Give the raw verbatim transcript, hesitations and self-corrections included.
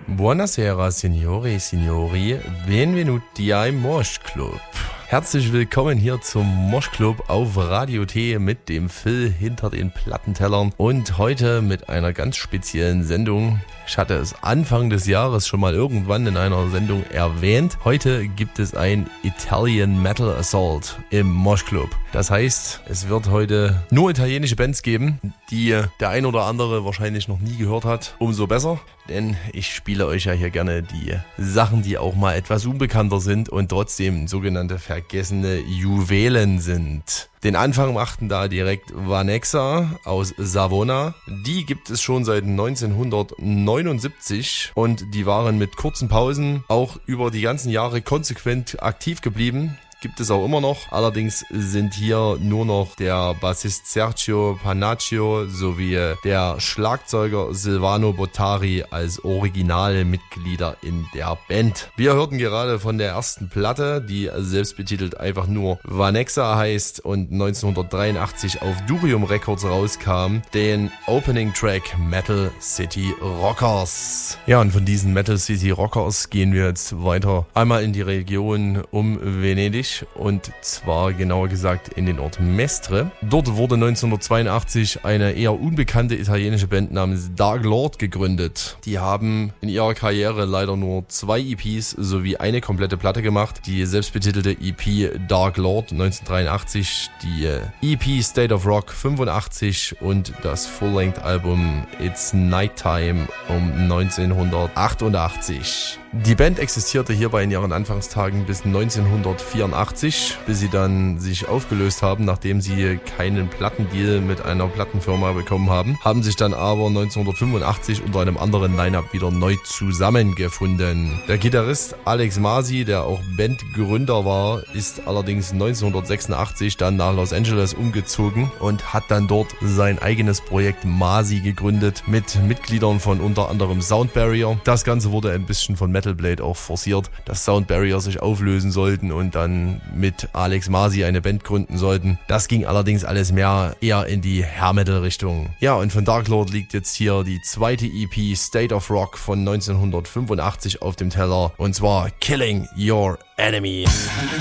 Buonasera, signori, signori, benvenuti ai Mosh Club. Herzlich willkommen hier zum Mosh Club auf Radio T mit dem Phil hinter den Plattentellern und heute mit einer ganz speziellen Sendung. Ich hatte es Anfang des Jahres schon mal irgendwann in einer Sendung erwähnt. Heute gibt es ein Italian Metal Assault im Mosh Club. Das heißt, es wird heute nur italienische Bands geben, die der ein oder andere wahrscheinlich noch nie gehört hat. Umso besser, denn ich spiele euch ja hier gerne die Sachen, die auch mal etwas unbekannter sind und trotzdem sogenannte vergessene Juwelen sind. Den Anfang machten da direkt Vanexa aus Savona. Die gibt es schon seit neunzehnhundertneunundsiebzig und die waren mit kurzen Pausen auch über die ganzen Jahre konsequent aktiv geblieben. Gibt es auch immer noch. Allerdings sind hier nur noch der Bassist Sergio Panaccio sowie der Schlagzeuger Silvano Bottari als originale Mitglieder in der Band. Wir hörten gerade von der ersten Platte, die selbstbetitelt einfach nur Vanexa heißt und neunzehnhundertdreiundachtzig auf Durium Records rauskam, den Opening Track Metal City Rockers. Ja, und von diesen Metal City Rockers gehen wir jetzt weiter einmal in die Region um Venedig. Und zwar genauer gesagt in den Ort Mestre. Dort wurde neunzehnhundertzweiundachtzig eine eher unbekannte italienische Band namens Dark Lord gegründet. Die haben in ihrer Karriere leider nur zwei E Ps sowie eine komplette Platte gemacht. Die selbstbetitelte E P Dark Lord neunzehnhundertdreiundachtzig, die E P State of Rock fünfundachtzig und das Full-Length-Album It's Nighttime um neunzehnhundertachtundachtzig. Die Band existierte hierbei in ihren Anfangstagen bis neunzehnhundertvierundachtzig, bis sie dann sich aufgelöst haben, nachdem sie keinen Plattendeal mit einer Plattenfirma bekommen haben, haben sich dann aber neunzehnhundertfünfundachtzig unter einem anderen Line-Up wieder neu zusammengefunden. Der Gitarrist Alex Masi, der auch Bandgründer war, ist allerdings neunzehnhundertsechsundachtzig dann nach Los Angeles umgezogen und hat dann dort sein eigenes Projekt Masi gegründet mit Mitgliedern von unter anderem Sound Barrier. Das Ganze wurde ein bisschen von Metal Blade auch forciert, dass Sound Barrier sich auflösen sollten und dann mit Alex Masi eine Band gründen sollten. Das ging allerdings alles mehr eher in die Hair Metal Richtung. Ja, und von Dark Lord liegt jetzt hier die zweite E P State of Rock von neunzehnhundertfünfundachtzig auf dem Teller und zwar Killing Your Enemy.